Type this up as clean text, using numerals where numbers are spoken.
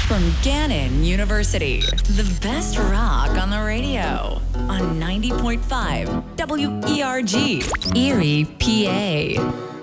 From Gannon University, the best rock on the radio on 90.5 WERG, Erie, PA.